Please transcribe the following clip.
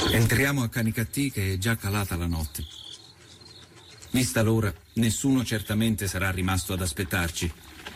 Entriamo a Canicattì che è già calata la notte. Vista l'ora, nessuno certamente sarà rimasto ad aspettarci.